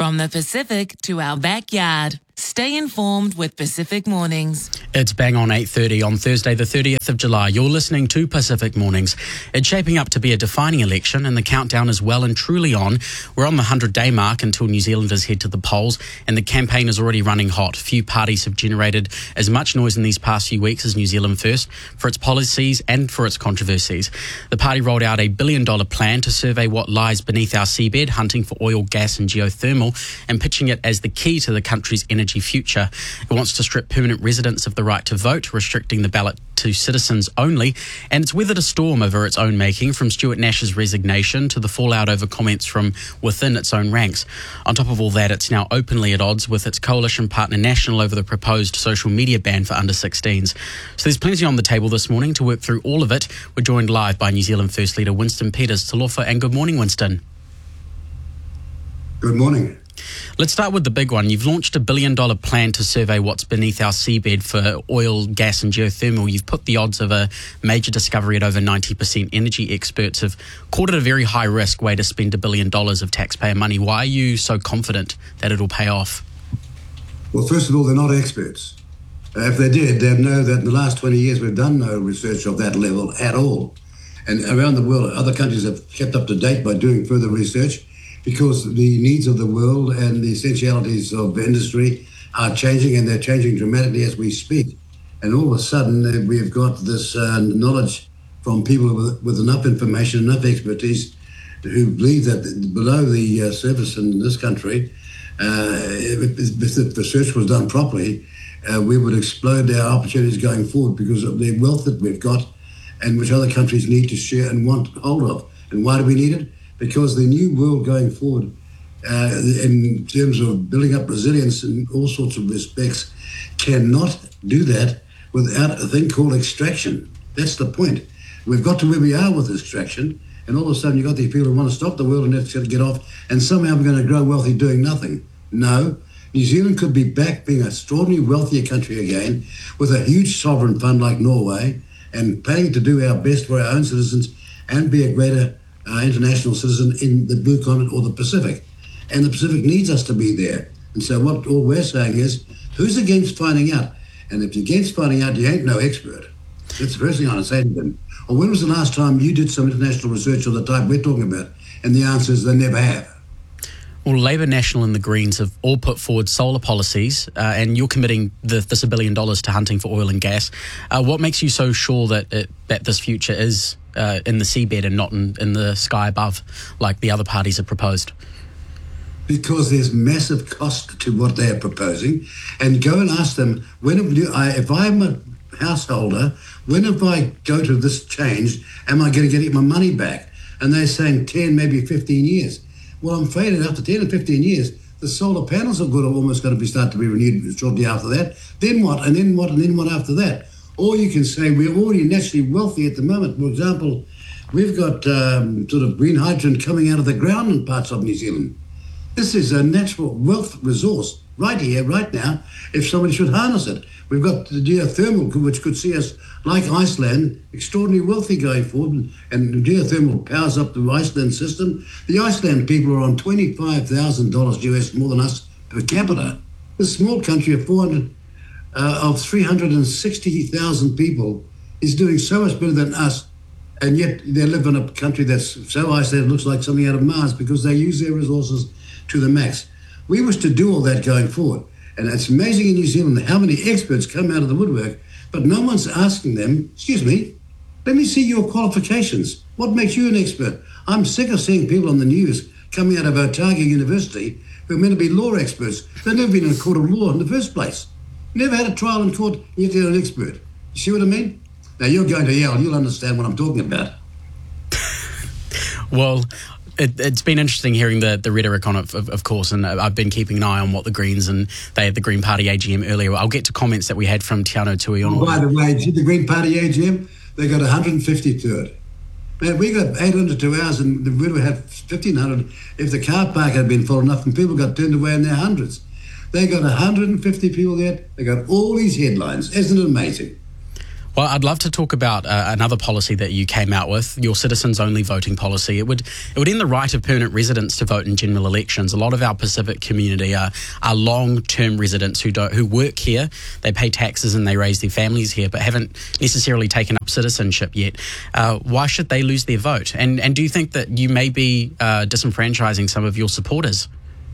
From the Pacific to our backyard. Stay informed with Pacific Mornings. It's bang on 8:30 on Thursday, the 30th of July. You're listening to Pacific Mornings. It's shaping up to be a defining election, and the countdown is well and truly on. We're on the 100-day mark until New Zealanders head to the polls, and the campaign is already running hot. Few parties have generated as much noise in these past few weeks as New Zealand First for its policies and for its controversies. The party rolled out a $1 billion plan to survey what lies beneath our seabed, hunting for oil, gas and geothermal, and pitching it as the key to the country's energy future. It wants to strip permanent residents of the right to vote, restricting the ballot to citizens only, and it's weathered a storm over its own making, from Stuart Nash's resignation to the fallout over comments from within its own ranks. On top of all that, it's now openly at odds with its coalition partner National over the proposed social media ban for under-16s. So there's plenty on the table this morning to work through all of it. We're joined live by New Zealand First leader Winston Peters Talofa, and good morning, Winston. Good morning. Let's start with the big one. You've launched a $1 billion plan to survey what's beneath our seabed for oil, gas and geothermal. You've put the odds of a major discovery at over 90%. Energy experts have called it a very high-risk way to spend $1 billion of taxpayer money. Why are you so confident that it'll pay off? Well, first of all, they're not experts. If they did, they'd know that in the last 20 years we've done no research of that level at all. And around the world, other countries have kept up to date by doing further research, because the needs of the world and the essentialities of industry are changing, and they're changing dramatically as we speak. And all of a sudden, we've got this knowledge from people with enough information, enough expertise, who believe that below the surface in this country, if the research was done properly, we would explode our opportunities going forward because of the wealth that we've got and which other countries need to share and want hold of. And why do we need it? Because the new world going forward, in terms of building up resilience in all sorts of respects, cannot do that without a thing called extraction. That's the point. We've got to where we are with extraction, and all of a sudden you've got these people who want to stop the world and it's going to get off, and somehow we're going to grow wealthy doing nothing. No. New Zealand could be back being an extraordinarily wealthier country again, with a huge sovereign fund like Norway, and planning to do our best for our own citizens and be a greater international citizen in the Blue Continent or the Pacific. And the Pacific needs us to be there. And so what all we're saying is, who's against finding out? And if you're against finding out, you ain't no expert. That's the first thing I want to say to them. Or when was the last time you did some international research of the type we're talking about? And the answer is they never have. Well, Labour, National and the Greens have all put forward solar policies, and you're committing this $1 billion to hunting for oil and gas. What makes you so sure that this future is in the seabed and not in the sky above, like the other parties have proposed? Because there's massive cost to what they're proposing. And go and ask them, if I'm a householder, when if I go to this change, am I going to get my money back? And they're saying 10, maybe 15 years. Well, I'm afraid that after 10 or 15 years, the solar panels are almost going to start to be renewed shortly after that. Then what? And then what? And then what after that? Or you can say we're already naturally wealthy at the moment. For example, we've got sort of green hydrogen coming out of the ground in parts of New Zealand. This is a natural wealth resource right here, right now, if somebody should harness it. We've got the geothermal, which could see us, like Iceland, extraordinarily wealthy going forward, and geothermal powers up the Iceland system. The Iceland people are on $25,000 US more than us per capita. This small country of 360,000 people is doing so much better than us, and yet they live in a country that's so isolated it looks like something out of Mars because they use their resources to the max. We wish to do all that going forward. And it's amazing in New Zealand how many experts come out of the woodwork, but no one's asking them, excuse me, let me see your qualifications. What makes you an expert? I'm sick of seeing people on the news coming out of Otago University who are meant to be law experts. They've never been in a court of law in the first place. Never had a trial in court, yet they're an expert. You see what I mean? Now, you're going to Yale, you'll understand what I'm talking about. Well, it's been interesting hearing the rhetoric on it, of course, and I've been keeping an eye on what the Greens, and they had the Green Party AGM earlier. I'll get to comments that we had from Te Anau Tuiono. Oh, by the way, did the Green Party AGM? They got 150 to it. Man, we got 800 to ours, and we would have 1,500 if the car park had been full enough and people got turned away in their hundreds. They got 150 people there. They got all these headlines. Isn't it amazing? Well, I'd love to talk about another policy that you came out with, your citizens-only voting policy. It would end the right of permanent residents to vote in general elections. A lot of our Pacific community are long-term residents who work here, they pay taxes and they raise their families here, but haven't necessarily taken up citizenship yet. Why should they lose their vote? And do you think that you may be disenfranchising some of your supporters?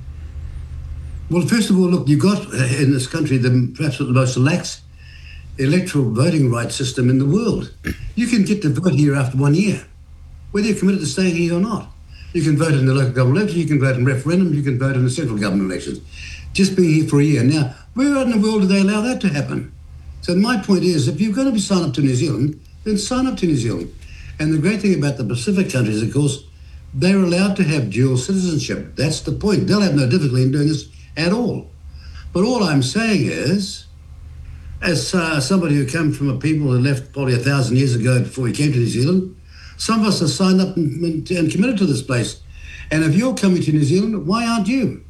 Well, first of all, look, you've got in this country perhaps the most lax electoral voting rights system in the world. You can get to vote here after 1 year, whether you're committed to staying here or not. You can vote in the local government elections, you can vote in referendums, you can vote in the central government elections. Just being here for a year. Now, where in the world do they allow that to happen? So my point is, if you're going to sign up to New Zealand, then sign up to New Zealand. And the great thing about the Pacific countries, of course, they're allowed to have dual citizenship. That's the point. They'll have no difficulty in doing this at all. But all I'm saying is, as somebody who came from a people who left probably 1,000 years ago before we came to New Zealand, some of us are signed up and committed to this place. And if you're coming to New Zealand, why aren't you?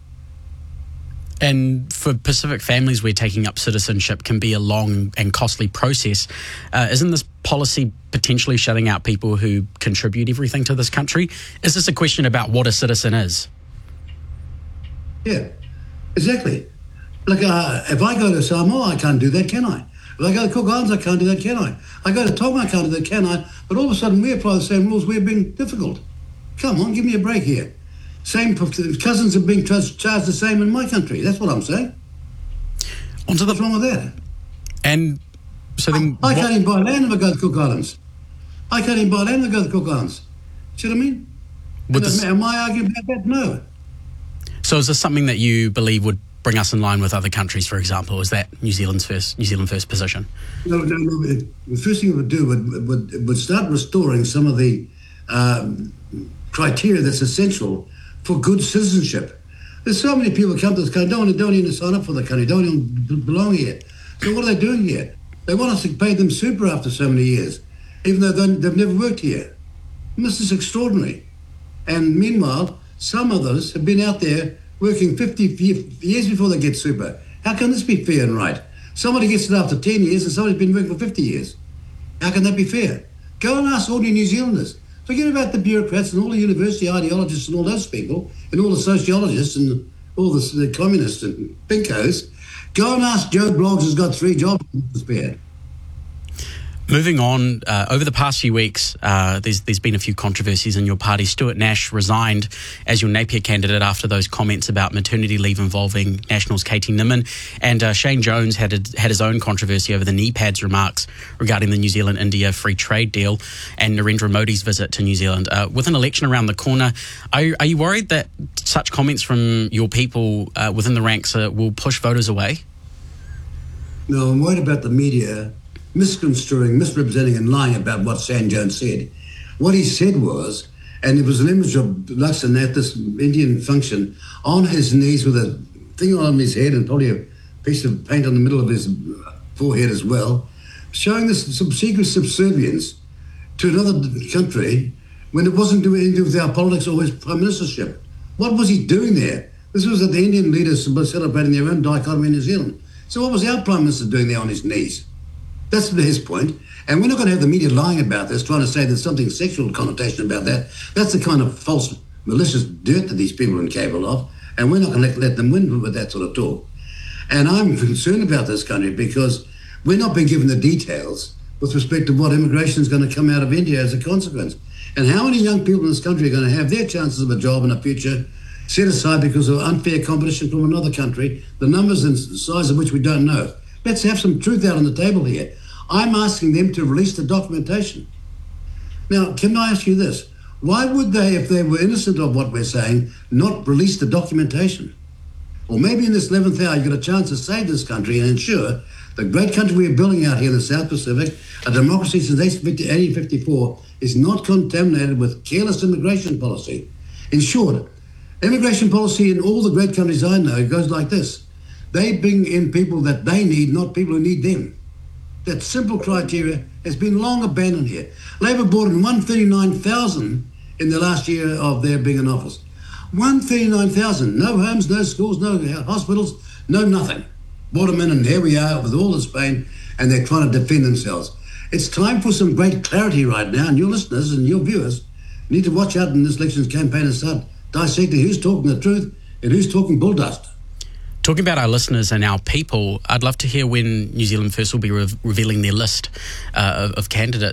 And for Pacific families where taking up citizenship can be a long and costly process, isn't this policy potentially shutting out people who contribute everything to this country? Is this a question about what a citizen is? Yeah, exactly. Look, if I go to Samoa, I can't do that, can I? If I go to Cook Islands, I can't do that, can I? I go to Tonga, I can't do that, can I? But all of a sudden, we apply the same rules. We're being difficult. Come on, give me a break here. Same cousins are being charged the same in my country. That's what I'm saying. What's wrong with that? And so then, I can't even buy land if I go to Cook Islands. I can't even buy land if I go to Cook Islands. See what I mean? Am I arguing about that? No. So is this something that you believe would bring us in line with other countries, for example? Is that New Zealand first position? No. The first thing it would do would start restoring some of the criteria that's essential for good citizenship. There's so many people come to this country, don't even sign up for the country, don't even belong here. So what are they doing here? They want us to pay them super after so many years, even though they've never worked here. And this is extraordinary. And meanwhile, some others have been out there working 50 years before they get super. How can this be fair and right? Somebody gets it after 10 years and somebody's been working for 50 years. How can that be fair? Go and ask ordinary New Zealanders. Forget about the bureaucrats and all the university ideologists and all those people and all the sociologists and all the communists and pinkos. Go and ask Joe Bloggs, who's got 3 jobs spared. Moving on, over the past few weeks, there's been a few controversies in your party. Stuart Nash resigned as your Napier candidate after those comments about maternity leave involving Nationals Katie Nimmin, and Shane Jones had his own controversy over the knee pads remarks regarding the New Zealand-India free trade deal and Narendra Modi's visit to New Zealand. With an election around the corner, are you worried that such comments from your people within the ranks will push voters away? No, I'm worried about the media misconstruing, misrepresenting and lying about what Shane Jones said. What he said was, and it was an image of Luxon at this Indian function on his knees with a thing on his head and probably a piece of paint on the middle of his forehead as well, showing this some secret subservience to another country when it wasn't doing anything with our politics or his prime ministership. What was he doing there? This was that the Indian leaders were celebrating their own dichotomy in New Zealand. So what was our prime minister doing there on his knees? That's his point. And we're not going to have the media lying about this, trying to say there's something sexual connotation about that. That's the kind of false, malicious dirt that these people are capable of. And we're not going to let them win with that sort of talk. And I'm concerned about this country because we're not being given the details with respect to what immigration is going to come out of India as a consequence. And how many young people in this country are going to have their chances of a job in the future set aside because of unfair competition from another country, the numbers and size of which we don't know. Let's have some truth out on the table here. I'm asking them to release the documentation. Now, can I ask you this? Why would they, if they were innocent of what we're saying, not release the documentation? Or maybe in this 11th hour, you've got a chance to save this country and ensure the great country we're building out here in the South Pacific, a democracy since 1854, is not contaminated with careless immigration policy. In short, immigration policy in all the great countries I know goes like this. They bring in people that they need, not people who need them. That simple criteria has been long abandoned here. Labor brought in 139,000 in the last year of their being in office. 139,000. No homes, no schools, no hospitals, no nothing. Brought them in, and here we are with all this pain, and they're trying to defend themselves. It's time for some great clarity right now, and your listeners and your viewers need to watch out in this elections campaign and start dissecting who's talking the truth and who's talking bull dust. Talking about our listeners and our people, I'd love to hear when New Zealand First will be revealing their list of candidates.